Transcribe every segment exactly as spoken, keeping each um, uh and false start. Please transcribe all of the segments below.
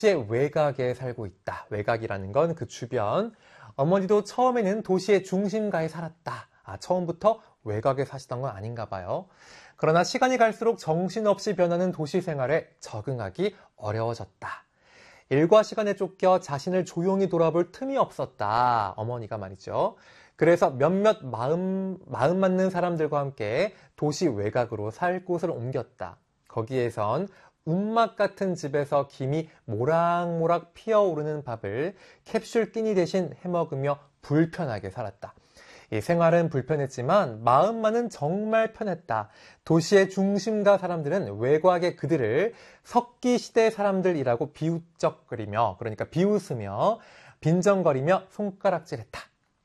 도시의 외곽에 살고 있다. 외곽이라는 건 그 주변. 어머니도 처음에는 도시의 중심가에 살았다. 아, 처음부터 외곽에 사시던 건 아닌가 봐요. 그러나 시간이 갈수록 정신없이 변하는 도시 생활에 적응하기 어려워졌다. 일과 시간에 쫓겨 자신을 조용히 돌아볼 틈이 없었다. 어머니가 말이죠. 그래서 몇몇 마음, 마음 맞는 사람들과 함께 도시 외곽으로 살 곳을 옮겼다. 거기에선 움막 같은 집에서 김이 모락모락 피어오르는 밥을 캡슐 끼니 대신 해먹으며 불편하게 살았다. 이 생활은 불편했지만 마음만은 정말 편했다. 도시의 중심가 사람들은 외곽의 그들을 석기시대 사람들이라고 비웃적거리며, 그러니까 비웃으며 빈정거리며 손가락질했다.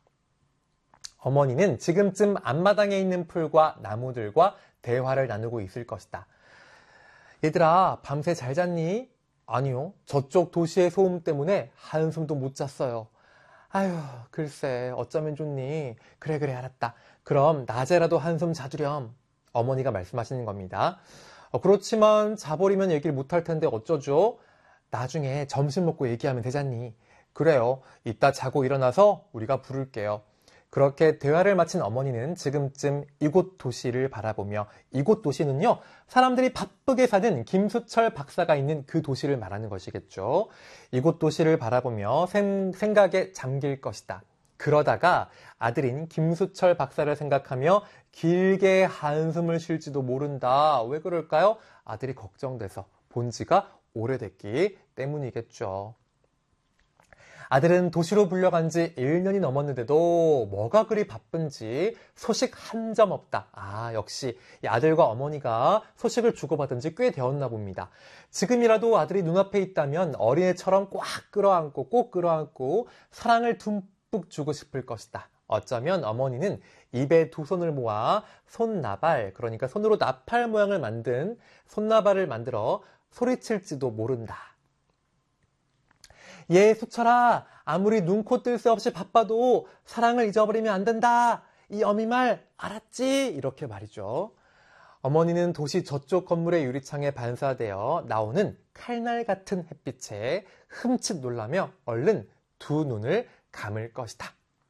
어머니는 지금쯤 앞마당에 있는 풀과 나무들과 대화를 나누고 있을 것이다. 얘들아, 밤새 잘 잤니? 아니요, 저쪽 도시의 소음 때문에 한숨도 못 잤어요. 아휴, 글쎄, 어쩌면 좋니? 그래, 그래, 알았다. 그럼 낮에라도 한숨 자두렴. 어머니가 말씀하시는 겁니다. 어, 그렇지만 자버리면 얘기를 못할 텐데 어쩌죠? 나중에 점심 먹고 얘기하면 되잖니. 그래요, 이따 자고 일어나서 우리가 부를게요. 그렇게 대화를 마친 어머니는 지금쯤 이곳 도시를 바라보며, 이곳 도시는요, 사람들이 바쁘게 사는 김수철 박사가 있는 그 도시를 말하는 것이겠죠. 이곳 도시를 바라보며 생, 생각에 잠길 것이다. 그러다가 아들인 김수철 박사를 생각하며 길게 한숨을 쉴지도 모른다. 왜 그럴까요? 아들이 걱정돼서, 본 지가 오래됐기 때문이겠죠. 아들은 도시로 불려간 지 일 년이 넘었는데도 뭐가 그리 바쁜지 소식 한 점 없다. 아, 역시 이 아들과 어머니가 소식을 주고받은 지 꽤 되었나 봅니다. 지금이라도 아들이 눈앞에 있다면 어린애처럼 꽉 끌어안고 꼭 끌어안고 사랑을 듬뿍 주고 싶을 것이다. 어쩌면 어머니는 입에 두 손을 모아 손나발, 그러니까 손으로 나팔 모양을 만든 손나발을 만들어 소리칠지도 모른다. 얘 수철아, 아무리 눈코 뜰 새 없이 바빠도 사랑을 잊어버리면 안 된다. 이 어미 말 알았지? 이렇게 말이죠. 어머니는 도시 저쪽 건물의 유리창에 반사되어 나오는 칼날 같은 햇빛에 흠칫 놀라며 얼른 두 눈을 감을 것이다.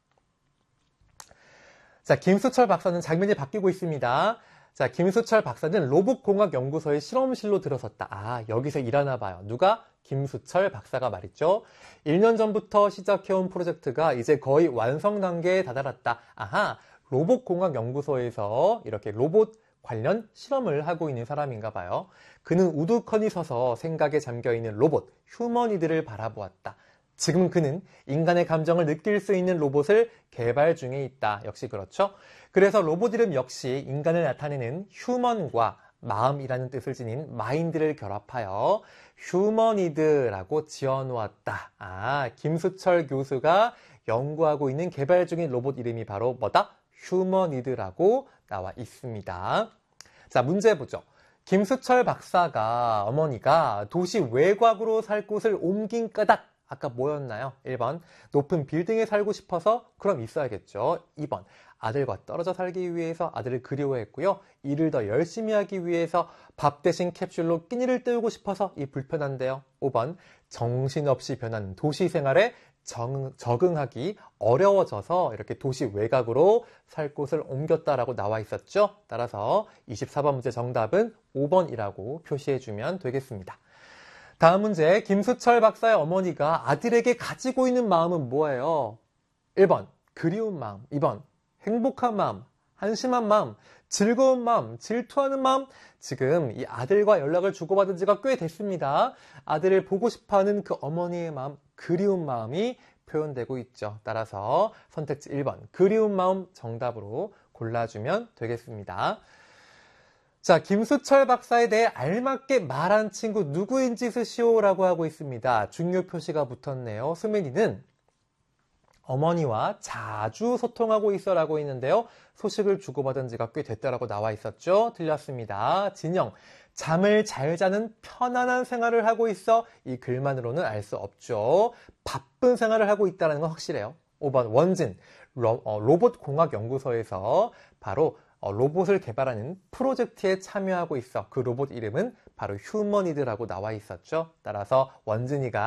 자, 김수철 박사는 장면이 바뀌고 있습니다. 자, 김수철 박사는 로봇공학연구소의 실험실로 들어섰다. 아, 여기서 일하나 봐요. 누가? 김수철 박사가 말이죠. 일 년 전부터 시작해온 프로젝트가 이제 거의 완성 단계에 다다랐다. 아하, 로봇공학연구소에서 이렇게 로봇 관련 실험을 하고 있는 사람인가 봐요. 그는 우두커니 서서 생각에 잠겨있는 로봇, 휴머니드를 바라보았다. 지금 그는 인간의 감정을 느낄 수 있는 로봇을 개발 중에 있다. 역시 그렇죠. 그래서 로봇 이름 역시 인간을 나타내는 휴먼과 마음이라는 뜻을 지닌 마인드를 결합하여 휴머니드라고 지어놓았다. 아, 김수철 교수가 연구하고 있는 개발 중인 로봇 이름이 바로 뭐다? 휴머니드라고 나와 있습니다. 자, 문제 보죠. 김수철 박사가, 어머니가 도시 외곽으로 살 곳을 옮긴 까닭. 아까 뭐였나요? 일 번, 높은 빌딩에 살고 싶어서 그럼 있어야겠죠. 이 번, 아들과 떨어져 살기 위해서 아들을 그리워했고요. 일을 더 열심히 하기 위해서 밥 대신 캡슐로 끼니를 때우고 싶어서 이 불편한데요. 오 번, 정신없이 변하는 도시 생활에 정, 적응하기 어려워져서 이렇게 도시 외곽으로 살 곳을 옮겼다라고 나와 있었죠. 따라서 이십사 번 문제 정답은 오 번이라고 표시해주면 되겠습니다. 다음 문제, 김수철 박사의 어머니가 아들에게 가지고 있는 마음은 뭐예요? 일 번, 그리운 마음. 이 번, 행복한 마음, 한심한 마음, 즐거운 마음, 질투하는 마음. 지금 이 아들과 연락을 주고받은 지가 꽤 됐습니다. 아들을 보고 싶어하는 그 어머니의 마음, 그리운 마음이 표현되고 있죠. 따라서 선택지 일 번, 그리운 마음 정답으로 골라주면 되겠습니다. 자, 김수철 박사에 대해 알맞게 말한 친구 누구인지 쓰시오라고 하고 있습니다. 중요 표시가 붙었네요. 수민이는 어머니와 자주 소통하고 있어라고 있는데요. 소식을 주고받은 지가 꽤 됐다라고 나와 있었죠. 틀렸습니다. 진영, 잠을 잘 자는 편안한 생활을 하고 있어. 이 글만으로는 알 수 없죠. 바쁜 생활을 하고 있다는 건 확실해요. 오 번, 원진, 로, 어, 로봇공학연구소에서 바로 어, 로봇을 개발하는 프로젝트에 참여하고 있어. 그 로봇 이름은 바로 휴머니드라고 나와 있었죠. 따라서 원진이가